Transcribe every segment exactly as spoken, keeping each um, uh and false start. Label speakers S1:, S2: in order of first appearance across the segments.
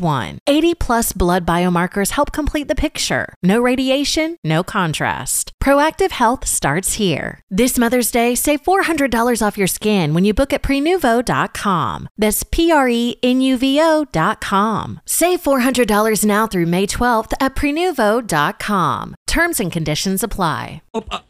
S1: one. eighty plus blood biomarkers help complete the picture. No radiation, no contrast. Proactive Health starts here. This Mother's Day, save four hundred dollars off your skin when you book at prenuvo dot com. That's P R E N U V O dot com. Save four hundred dollars now through May twelfth at prenuvo dot com. Terms and conditions apply.
S2: Oh, uh,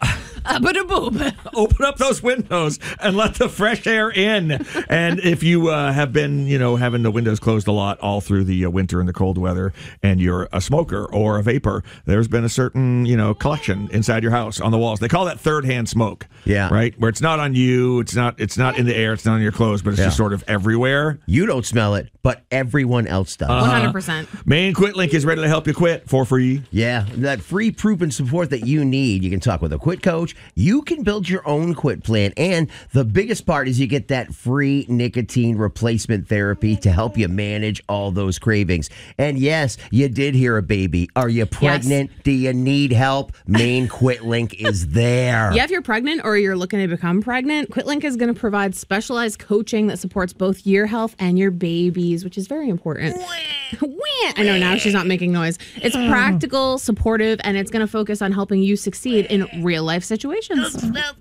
S2: Open up those windows and let the fresh air in. And if you uh, have been, you know, having the windows closed a lot all through the uh, winter and the cold weather, and you're a smoker or a vapor, there's been a certain, you know, collection inside your house on the walls. They call that third-hand smoke.
S3: Yeah.
S2: Right? Where it's not on you, it's not it's not in the air, it's not on your clothes, but it's
S3: Yeah.
S2: just sort of everywhere.
S3: You don't smell it, but everyone else does.
S2: Uh-huh.
S4: one hundred percent.
S2: Maine Quit Link is ready to help you quit for free.
S3: Yeah, that free proof and support that you need. You can talk with a quit coach. You can build your own quit plan. And the biggest part is you get that free nicotine replacement therapy to help you manage all those cravings. And yes, you did hear a baby. Are you pregnant?
S4: Yes.
S3: Do you need help? Maine Quit Link is there.
S4: Yeah, if you're pregnant or you're looking to become pregnant, QuitLink is going to provide specialized coaching that supports both your health and your baby's, which is very important. I know now she's not making noise. It's practical, supportive, and it's going to focus on helping you succeed in real life situations.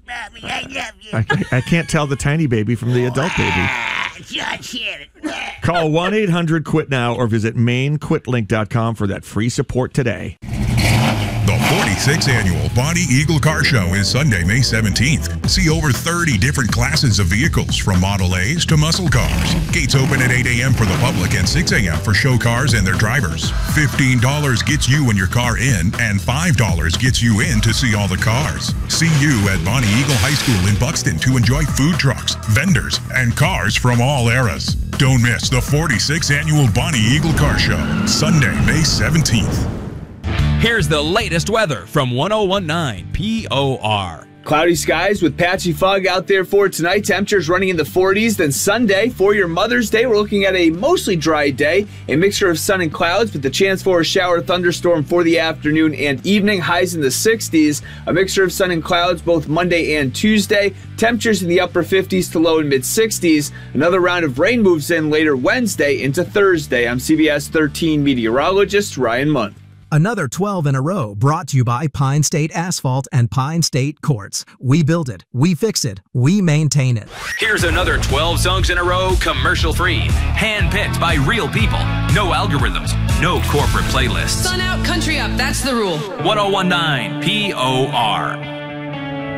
S2: I, I can't tell the tiny baby from the adult baby. Call one eight hundred quit now or visit maine quit link dot com for that free support today.
S5: The forty-sixth Annual Bonnie Eagle Car Show is Sunday, May seventeenth. See over thirty different classes of vehicles, from Model A's to muscle cars. Gates open at eight a.m. for the public and six a.m. for show cars and their drivers. fifteen dollars gets you and your car in, and five dollars gets you in to see all the cars. See you at Bonnie Eagle High School in Buxton to enjoy food trucks, vendors, and cars from all eras. Don't miss the forty-sixth Annual Bonnie Eagle Car Show, Sunday, May seventeenth.
S6: Here's the latest weather from one oh one point nine P O R.
S7: Cloudy skies with patchy fog out there for tonight. Temperatures running in the forties. Then Sunday, for your Mother's Day, we're looking at a mostly dry day. A mixture of sun and clouds, but the chance for a shower thunderstorm for the afternoon and evening. Highs in the sixties. A mixture of sun and clouds both Monday and Tuesday. Temperatures in the upper fifties to low and mid sixties. Another round of rain moves in later Wednesday into Thursday. I'm C B S thirteen meteorologist Ryan Munn.
S8: Another twelve in a row brought to you by Pine State Asphalt and Pine State Courts. We build it, we fix it, we maintain it.
S6: Here's another twelve songs in a row, commercial-free. Hand-picked by real people. No algorithms, no corporate playlists.
S9: Sun out, country up, that's the rule.
S6: one oh one point nine P O R.